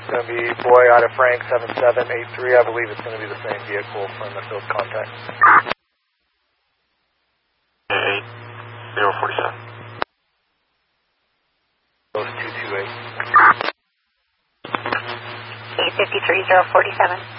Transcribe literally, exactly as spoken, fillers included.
It's going to be boy out of Frank seven seven eight three. I believe it's going to be the same vehicle from the field contact. eight zero four seven. Those two two eight. eight five three zero four seven.